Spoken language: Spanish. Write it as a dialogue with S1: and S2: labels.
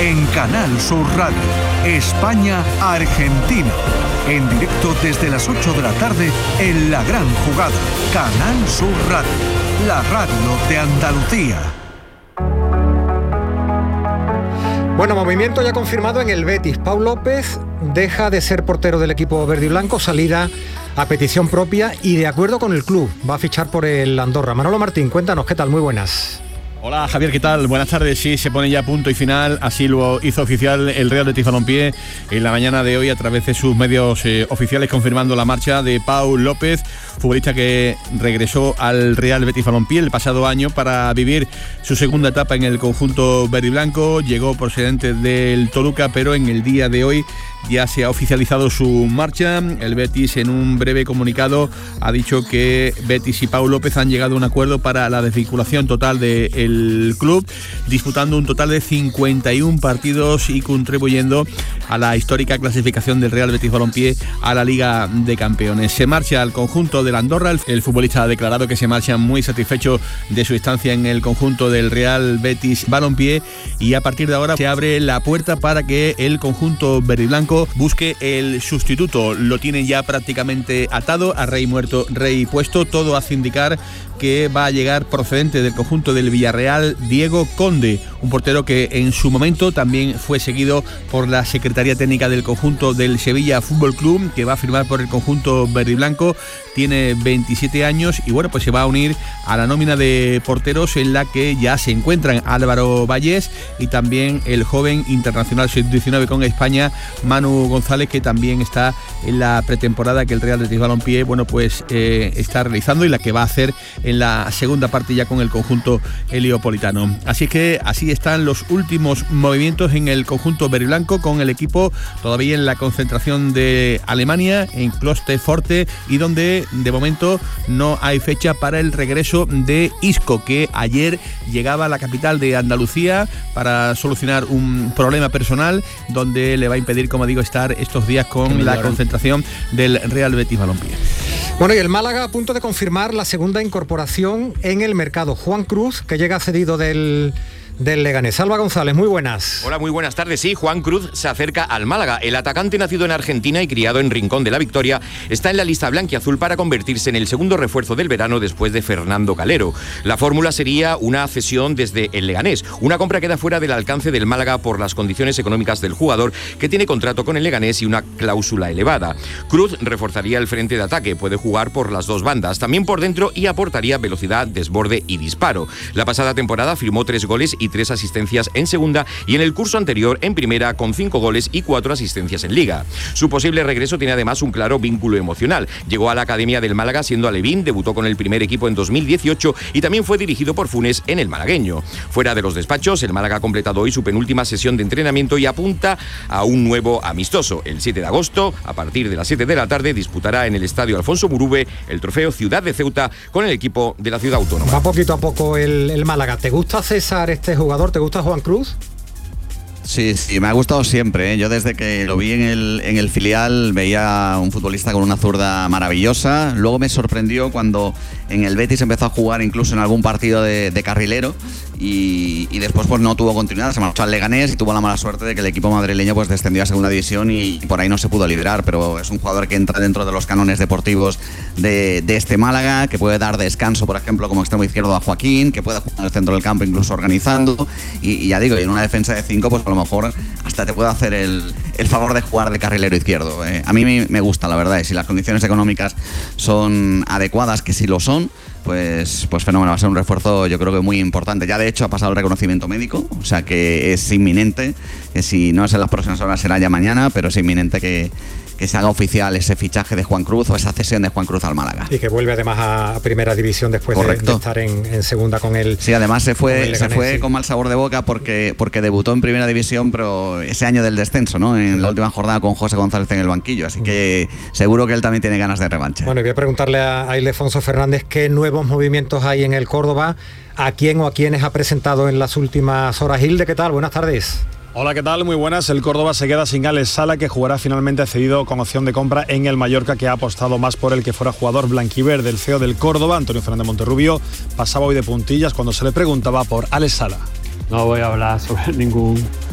S1: en Canal Sur Radio. España-Argentina. En directo desde las 8 de la tarde en La Gran Jugada. Canal Sur Radio, la radio de Andalucía.
S2: Bueno, movimiento ya confirmado en el Betis. Pau López deja de ser portero del equipo verde y blanco, salida a petición propia y de acuerdo con el club. Va a fichar por el Andorra. Manolo Martín, cuéntanos, ¿qué tal? Muy buenas.
S3: Hola Javier, ¿qué tal? Buenas tardes. Sí, se pone ya punto y final, así lo hizo oficial el Real Betis Balompié en la mañana de hoy a través de sus medios oficiales, confirmando la marcha de Pau López, futbolista que regresó al Real Betis Balompié el pasado año para vivir su segunda etapa en el conjunto verde y blanco. Llegó procedente del Toluca, pero en el día de hoy ya se ha oficializado su marcha. El Betis, en un breve comunicado, ha dicho que Betis y Pau López han llegado a un acuerdo para la desvinculación total del club, disputando un total de 51 partidos y contribuyendo a la histórica clasificación del Real Betis Balompié a la Liga de Campeones. Se marcha al conjunto del Andorra. El futbolista ha declarado que se marcha muy satisfecho de su estancia en el conjunto del Real Betis Balompié, y a partir de ahora se abre la puerta para que el conjunto verde y blanco busque el sustituto. Lo tienen ya prácticamente atado, a rey muerto, rey puesto. Todo hace indicar que va a llegar procedente del conjunto del Villarreal Diego Conde, un portero que en su momento también fue seguido por la Secretaría Técnica del conjunto del Sevilla Fútbol Club, que va a firmar por el conjunto verde y blanco. Tiene 27 años y bueno, pues se va a unir a la nómina de porteros en la que ya se encuentran Álvaro Vallés y también el joven internacional sub-19 con España, Manu González, que también está en la pretemporada que el Real Betis Balompié, bueno, pues está realizando y la que va a hacer en la segunda parte ya con el conjunto heliopolitano. Así que así están los últimos movimientos en el conjunto verde y blanco, con el equipo todavía en la concentración de Alemania, en Klosterforte, y donde de momento no hay fecha para el regreso de Isco, que ayer llegaba a la capital de Andalucía para solucionar un problema personal donde le va a impedir, como digo, estar estos días con la concentración del Real Betis Balompié.
S2: Bueno, y el Málaga a punto de confirmar la segunda incorporación en el mercado. Juan Cruz, que llega cedido del Leganés. Salva González, muy buenas.
S4: Hola, muy buenas tardes. Sí, Juan Cruz se acerca al Málaga. El atacante, nacido en Argentina y criado en Rincón de la Victoria, está en la lista blanquiazul para convertirse en el segundo refuerzo del verano después de Fernando Calero. La fórmula sería una cesión desde el Leganés. Una compra queda fuera del alcance del Málaga por las condiciones económicas del jugador, que tiene contrato con el Leganés y una cláusula elevada. Cruz reforzaría el frente de ataque, puede jugar por las dos bandas, también por dentro, y aportaría velocidad, desborde y disparo. La pasada temporada firmó 3 goles y 3 asistencias en segunda, y en el curso anterior en primera con 5 goles y 4 asistencias en liga. Su posible regreso tiene además un claro vínculo emocional. Llegó a la academia del Málaga siendo alevín, debutó con el primer equipo en 2018 y también fue dirigido por Funes en el malagueño. Fuera de los despachos, el Málaga ha completado hoy su penúltima sesión de entrenamiento y apunta a un nuevo amistoso. El 7 de agosto, a partir de las 7 de la tarde, disputará en el estadio Alfonso Murube el trofeo Ciudad de Ceuta con el equipo de la ciudad autónoma.
S2: Va poquito a poco el Málaga. ¿Te gusta, César, este jugador? ¿Te gusta Juan Cruz?
S5: Sí, me ha gustado siempre, ¿eh? Yo desde que lo vi en el filial veía un futbolista con una zurda maravillosa. Luego me sorprendió cuando en el Betis empezó a jugar incluso en algún partido de carrilero y después pues no tuvo continuidad. Se marchó al Leganés y tuvo la mala suerte de que el equipo madrileño pues descendió a segunda división y por ahí no se pudo liderar, pero es un jugador que entra dentro de los cánones deportivos de este Málaga, que puede dar descanso, por ejemplo, como extremo izquierdo a Joaquín, que puede jugar en el centro del campo incluso organizando y ya digo, y en una defensa de 5 pues a lo mejor hasta te puede hacer el favor de jugar de carrilero izquierdo. A mí me gusta, la verdad, y si las condiciones económicas son adecuadas, que sí lo son, pues fenómeno, va a ser un refuerzo yo creo que muy importante. Ya de hecho ha pasado el reconocimiento médico, o sea que es inminente, que si no es en las próximas horas será ya mañana, pero es inminente que se haga oficial ese fichaje de Juan Cruz o esa cesión de Juan Cruz al Málaga.
S2: Y que vuelve además a primera división después de estar en segunda con él.
S5: Sí, además se fue con mal sabor de boca porque debutó en primera división, pero ese año del descenso, ¿no? En la última jornada con José González en el banquillo, así que seguro que él también tiene ganas de revancha.
S2: Bueno, y voy a preguntarle a Ildefonso Fernández qué nuevos movimientos hay en el Córdoba, a quién o a quiénes ha presentado en las últimas horas. Hilde, ¿qué tal? Buenas tardes.
S6: Hola, ¿qué tal? Muy buenas. El Córdoba se queda sin Alex Sala, que jugará finalmente cedido con opción de compra en el Mallorca, que ha apostado más por el que fuera jugador blanquiverde. El CEO del Córdoba, Antonio Fernández Monterrubio, pasaba hoy de puntillas cuando se le preguntaba por Alex Sala.
S7: No voy a hablar sobre ningún